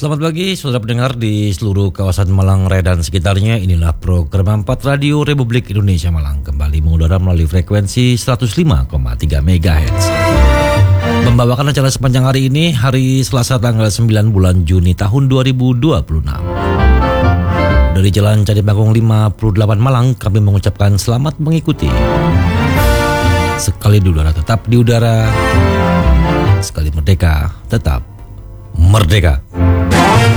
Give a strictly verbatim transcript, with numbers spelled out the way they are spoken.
Selamat pagi, saudara pendengar di seluruh kawasan Malang Raya dan sekitarnya. Inilah program empat Radio Republik Indonesia Malang kembali mengudara melalui frekuensi seratus lima koma tiga megahertz. Membawakan acara sepanjang hari ini, hari Selasa tanggal sembilan bulan Juni tahun dua ribu dua puluh enam. Dari Jalan Candi Bagong lima puluh delapan Malang, kami mengucapkan selamat mengikuti. Sekali di udara tetap di udara, sekali merdeka tetap merdeka.